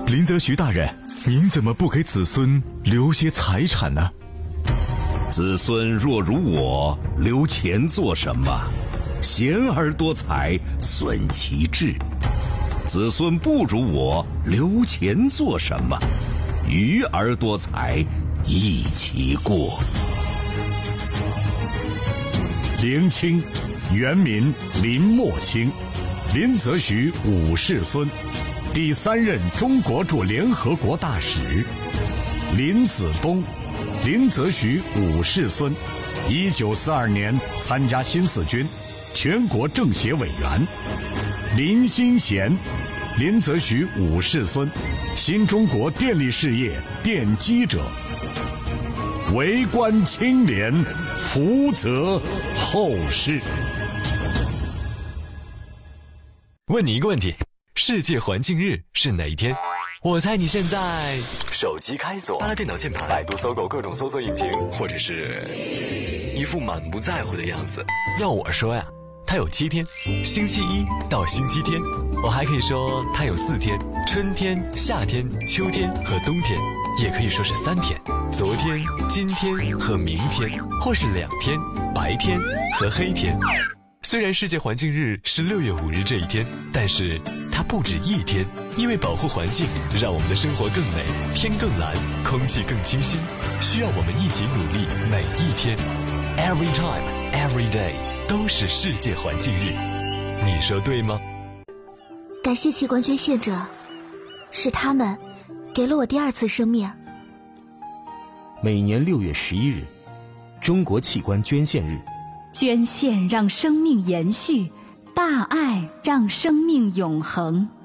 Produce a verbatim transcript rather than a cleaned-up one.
林则徐大人，您怎么不给子孙留些财产呢？ 子孙若如我，留钱做什么？贤而多财，损其志。子孙不如我，留钱做什么？愚而多财，益其过。 林清，原名林默清，林则徐五世孙，第三任中国驻联合国大使。林子东，林则徐五世孙，一九四二年参加新四军，全国政协委员。林新贤，林则徐五世孙，新中国电力事业奠基者。为官清廉，福泽后世。 问你一个问题，世界环境日是哪一天？我猜你现在手机开锁，扒拉电脑键盘，百度、搜狗各种搜索引擎，或者是一副满不在乎的样子。要我说呀，它有七天，星期一到星期天。我还可以说它有四天，春天、夏天、秋天和冬天，也可以说是三天，昨天、今天和明天，或是两天，白天和黑天。虽然世界环境日是六月五日这一天，但是它不止一天，因为保护环境，让我们的生活更美，天更蓝，空气更清新，需要我们一起努力，每一天 ，every time, every day 都是世界环境日，你说对吗？ 感谢器官捐献者，是他们给了我第二次生命。 每年六月十一日，中国器官捐献日。 捐献让生命延续，大爱让生命永恒。